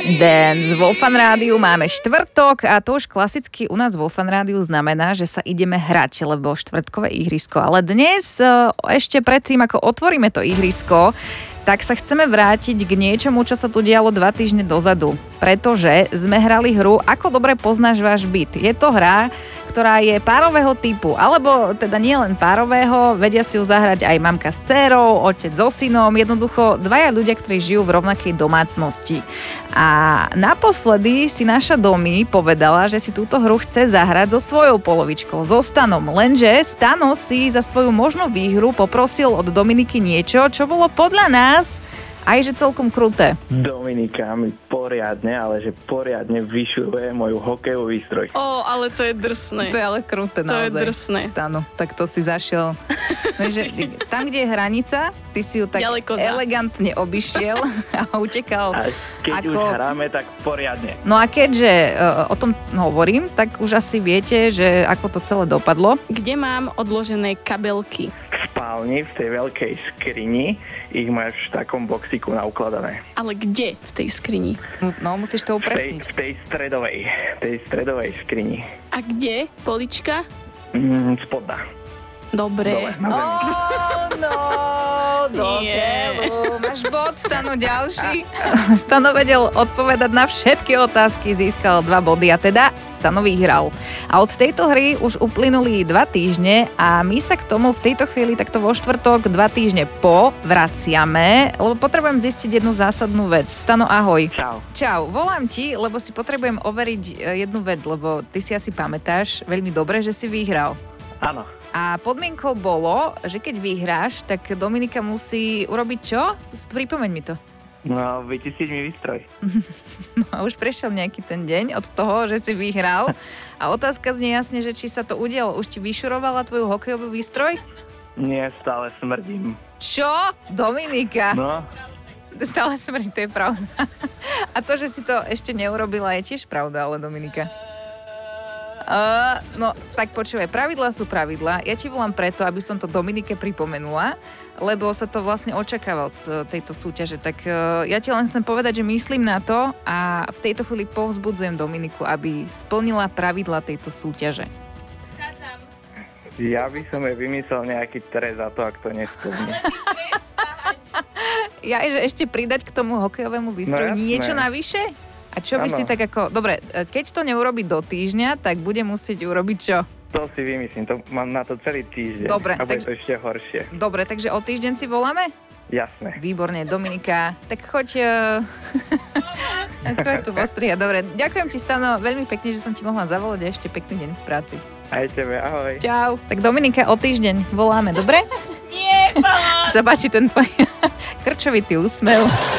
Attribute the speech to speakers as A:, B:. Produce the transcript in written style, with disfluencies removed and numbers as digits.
A: Dance vo Fan Rádiu máme štvrtok a to už klasicky u nás vo Fan Rádiu znamená, že sa ideme hrať, lebo štvrtkové ihrisko. Ale dnes ešte predtým, ako otvoríme to ihrisko, tak sa chceme vrátiť k niečomu, čo sa tu dialo 2 týždne dozadu. Pretože sme hrali hru Ako dobre poznáš váš byt. Je to hra, ktorá je párového typu, alebo teda nie len párového, vedia si ju zahrať aj mamka s dcérou, otec so synom, jednoducho dvaja ľudia, ktorí žijú v rovnakej domácnosti. A naposledy si naša Domi povedala, že si túto hru chce zahrať so svojou polovičkou, so Stanom, lenže Stano si za svoju možnú výhru poprosil od Dominiky niečo, čo bolo podľa nás aj že celkom kruté.
B: Dominika mi poriadne, ale že poriadne vyšuruje moju hokejovú výstroj.
C: Ale to je drsné.
A: To je ale kruté naozaj.
C: To je drsné.
A: Stano, tak to si zašiel. Takže tam, kde je hranica, ty si ju tak elegantne obišiel a utekal.
B: A keď už hráme, tak poriadne.
A: No a keďže o tom hovorím, tak už asi viete, že ako to celé dopadlo.
C: Kde mám odložené kabelky?
B: V spálni, v tej veľkej skrini, ich máš v takom boxíku naukladané.
C: Ale kde v tej skrini?
A: No, musíš to upresniť.
B: V tej stredovej skrini.
C: A kde? Polička?
B: Spodná.
C: Dobre.
A: Máš bod, Stano, ďalší. Stano vedel odpovedať na všetky otázky, získal 2 body a teda Stano vyhral. A od tejto hry už uplynuli 2 týždne a my sa k tomu v tejto chvíli takto vo štvrtok 2 týždne po vraciame, lebo potrebujem zistiť jednu zásadnú vec. Stano, ahoj. Čau, volám ti, lebo si potrebujem overiť jednu vec, lebo ty si asi pamätáš veľmi dobre, že si vyhral.
B: Áno.
A: A podmienkou bolo, že keď vyhráš, tak Dominika musí urobiť čo? Pripomeň mi to.
B: No, vytistiť mi výstroj.
A: No a už prešiel nejaký ten deň od toho, že si vyhral. A otázka znie jasne, že či sa to udialo. Už ti vyšurovala tvoju hokejovú výstroj?
B: Nie, stále smrdím.
A: Čo? Dominika?
B: No.
A: Stále smrdí, to je pravda. A to, že si to ešte neurobila, je tiež pravda, ale Dominika. No, tak počúvaj, pravidlá sú pravidlá. Ja ti volám preto, aby som to Dominike pripomenula, lebo sa to vlastne očakáva od tejto súťaže. Tak ja ti len chcem povedať, že myslím na to a v tejto chvíli povzbudzujem Dominiku, aby splnila pravidlá tejto súťaže.
B: Ja by som jej vymyslel nejaký trest za to, ak to nesplní.
A: Ja, že ešte pridať k tomu hokejovému výstroju niečo navyše? A čo by si tak ako... Dobre, keď to neurobi do týždňa, tak bude musieť urobiť čo?
B: To si vymyslím, to mám na to celý týždeň.
A: Dobre,
B: a bude to ešte horšie.
A: Dobre, takže o týždeň si voláme?
B: Jasné.
A: Výborne, Dominika. Tak choď... choď tu postriha. Dobre, ďakujem ti, Stano, veľmi pekne, že som ti mohla zavolať a ešte pekný deň v práci.
B: Aj tebe, ahoj.
A: Čau. Tak Dominika, o týždeň voláme, dobre?
C: Nie, pomoc!
A: Sa páči ten tvoj krčovitý úsmev.